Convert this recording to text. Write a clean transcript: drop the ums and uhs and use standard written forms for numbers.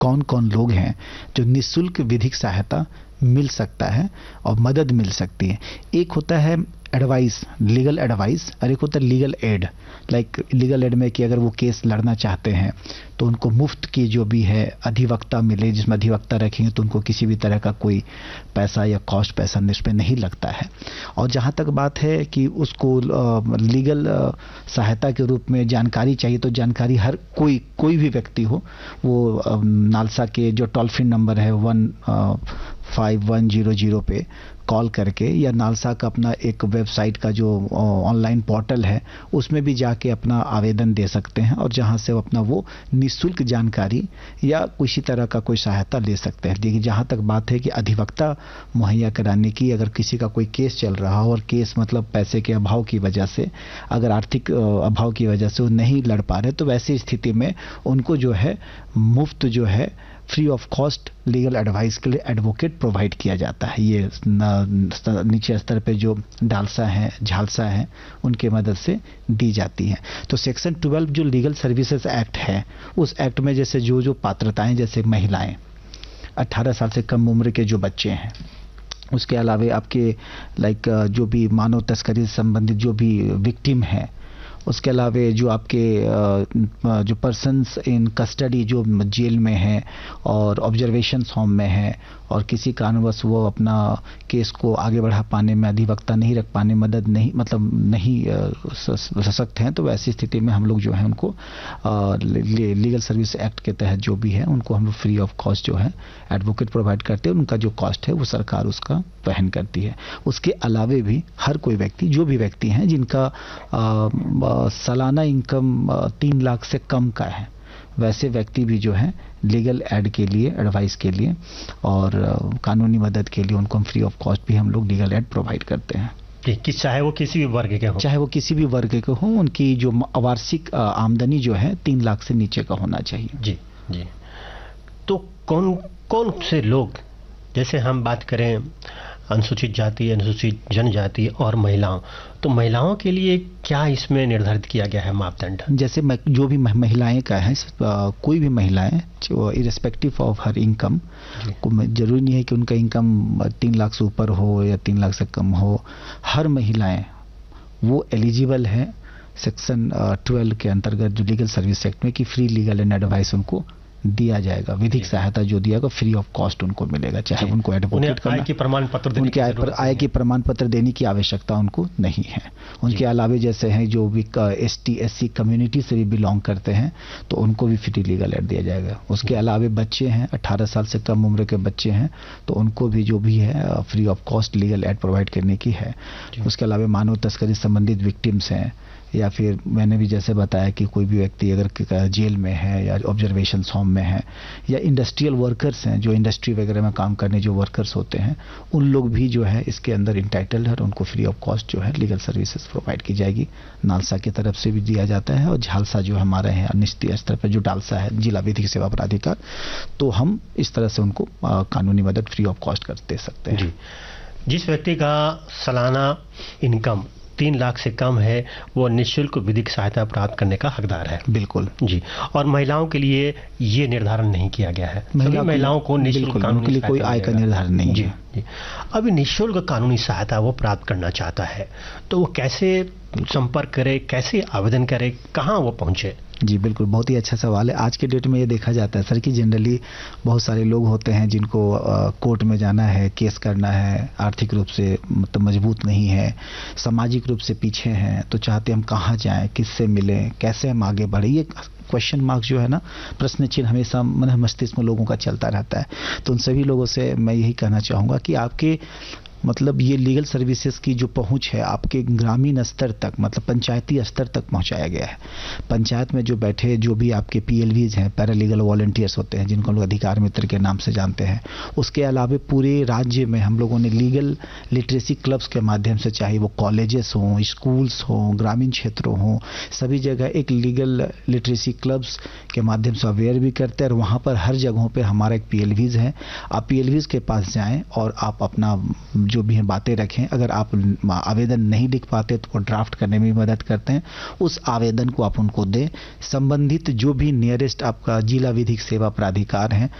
कौन कौन लोग हैं जो निःशुल्क विधिक सहायता मिल सकता है और मदद मिल सकती है। एक होता है एडवाइस, लीगल एडवाइस, और एक होता है legal aid. Like legal aid में कि अगर वो केस लड़ना चाहते हैं तो उनको मुफ्त की जो भी है अधिवक्ता मिले, जिसमें अधिवक्ता रखेंगे तो उनको किसी भी तरह का कोई पैसा या कॉस्ट पैसा इस पे नहीं लगता है। और जहाँ तक बात है कि उसको लीगल सहायता के रूप में जानकारी चाहिए, तो जानकारी हर कोई भी व्यक्ति हो, वो नालसा के जो टोल फ्री नंबर है 15100 पे कॉल करके, या नालसा का अपना एक वेबसाइट का जो ऑनलाइन पोर्टल है उसमें भी जाके अपना आवेदन दे सकते हैं, और जहां से अपना वो निःशुल्क जानकारी या किसी तरह का कोई सहायता ले सकते हैं। देखिए, जहां तक बात है कि अधिवक्ता मुहैया कराने की, अगर किसी का कोई केस चल रहा हो और केस मतलब पैसे के अभाव की वजह से, अगर आर्थिक अभाव की वजह से वो नहीं लड़ पा रहे, तो वैसी स्थिति में उनको जो है मुफ्त जो है free of cost legal advice के लिए एडवोकेट प्रोवाइड किया जाता है। ये नीचे स्तर पे जो डालसा है, झालसा है, उनके मदद से दी जाती है। तो सेक्शन 12 जो लीगल सर्विसेज एक्ट है, उस एक्ट में जैसे जो पात्रताएं, जैसे महिलाएं, 18 साल से कम उम्र के जो बच्चे हैं, उसके अलावे आपके लाइक जो भी मानव तस्करी से संबंधित जो भी विक्टिम है, उसके अलावे जो आपके जो पर्सन्स इन कस्टडी जो जेल में है और ऑब्जर्वेशन होम में है, और किसी कारणवश वो अपना केस को आगे बढ़ा पाने में, अधिवक्ता नहीं रख पाने, मदद नहीं सशक्त हैं, तो वैसी स्थिति में हम लोग जो है उनको लीगल सर्विस एक्ट के तहत जो भी है उनको हम लोग फ्री ऑफ कॉस्ट जो है एडवोकेट प्रोवाइड करते हैं। उनका जो कॉस्ट है वो सरकार उसका वहन करती है। उसके अलावे भी हर कोई व्यक्ति, जो भी व्यक्ति हैं जिनका सालाना इनकम 3 लाख से कम का है, वैसे व्यक्ति भी जो है लीगल एड के लिए, एडवाइस के लिए और कानूनी मदद के लिए उनको हम फ्री ऑफ कॉस्ट भी हम लोग लीगल एड प्रोवाइड करते हैं। कि चाहे वो किसी भी वर्ग के हो, चाहे वो किसी भी वर्ग के हो, उनकी जो वार्षिक आमदनी जो है 3 लाख से नीचे का होना चाहिए। जी जी। तो कौन कौन से लोग, जैसे हम बात करें अनुसूचित जाति, अनुसूचित जनजाति और महिलाओं, तो महिलाओं के लिए क्या इसमें निर्धारित किया गया है मापदंड? जैसे जो भी महिलाएं का है, कोई भी महिलाएं इरेस्पेक्टिव ऑफ हर इनकम, जरूरी नहीं है कि उनका इनकम 3 लाख से ऊपर हो या 3 लाख से कम हो, हर महिलाएं वो एलिजिबल है सेक्शन 12 के अंतर्गत जो लीगल सर्विस एक्ट में, कि फ्री लीगल एंड एडवाइस उनको दिया जाएगा। विधिक सहायता जो दिया फ्री ऑफ कॉस्ट उनको मिलेगा, चाहे उनको एडवोकेट करना, आय की प्रमाण पत्र, उनके आय की प्रमाण पत्र देने की आवश्यकता उनको नहीं है। उनके अलावे जैसे हैं जो भी ST SC कम्युनिटी से भी बिलोंग करते हैं, तो उनको भी फ्री लीगल एड दिया जाएगा। उसके अलावे बच्चे हैं, 18 साल से कम उम्र के बच्चे हैं, तो उनको भी जो भी है free of cost legal aid provide करने की है। उसके अलावा मानव तस्करी संबंधित विक्टिम्स हैं, या फिर मैंने भी जैसे बताया कि कोई भी व्यक्ति अगर जेल में है या ऑब्जर्वेशन होम में है, या इंडस्ट्रियल वर्कर्स हैं, जो इंडस्ट्री वगैरह में काम करने जो वर्कर्स होते हैं, उन लोग भी जो है इसके अंदर इंटाइटल्ड है, उनको फ्री ऑफ कॉस्ट जो है लीगल सर्विसेज प्रोवाइड की जाएगी। नालसा की तरफ से भी दिया जाता है, और झालसा जो हमारे हैं निचली स्तर पर जो डालसा है जिला विधिक सेवा प्राधिकार, तो हम इस तरह से उनको कानूनी मदद फ्री ऑफ कॉस्ट कर दे सकते हैं। जिस व्यक्ति का सालाना इनकम 3 लाख से कम है, वो निःशुल्क विधिक सहायता प्राप्त करने का हकदार है। बिल्कुल जी। और महिलाओं के लिए ये निर्धारण नहीं किया गया है, महिलाओं को निःशुल्क कानूनी कोई आय का निर्धारण नहीं है। जी। अभी निःशुल्क कानूनी सहायता वो प्राप्त करना चाहता है, तो वो कैसे संपर्क करे, कैसे आवेदन करे, कहाँ वो पहुंचे? जी बिल्कुल, बहुत ही अच्छा सवाल है। आज के डेट में ये देखा जाता है सर कि जनरली बहुत सारे लोग होते हैं जिनको कोर्ट में जाना है, केस करना है, आर्थिक रूप से मतलब मजबूत नहीं है, सामाजिक रूप से पीछे हैं, तो चाहते हम कहाँ जाएं, किससे मिलें, कैसे हम आगे बढ़े, ये क्वेश्चन मार्क जो है ना, प्रश्न चिन्ह हमेशा मन मस्तिष्क में लोगों का चलता रहता है। तो उन सभी लोगों से मैं यही कहना चाहूँगा कि आपके मतलब ये लीगल सर्विसेज की जो पहुंच है आपके ग्रामीण स्तर तक, मतलब पंचायती स्तर तक पहुंचाया गया है। पंचायत में जो बैठे जो भी आपके PLVs हैं, पैरालीगल वॉलंटियर्स होते हैं, जिनको हम लोग अधिकार मित्र के नाम से जानते हैं, उसके अलावा पूरे राज्य में हम लोगों ने लीगल लिटरेसी क्लब्स के माध्यम से, चाहे वो कॉलेजेस हों, स्कूल्स हों, ग्रामीण क्षेत्रों हों, सभी जगह एक लीगल लिटरेसी क्लब्स के माध्यम से अवेयर भी करते हैं। और वहाँ पर हर जगहों पर हमारा एक PLVs है, आप PLVs के पास जाएँ और आप अपना जो भी है बातें रखें। अगर आप आवेदन नहीं लिख पाते तो वो ड्राफ्ट करने में भी मदद करते हैं। उस आवेदन को आप उनको दें। संबंधित जो भी नियरेस्ट आपका जिला विधिक सेवा प्राधिकार है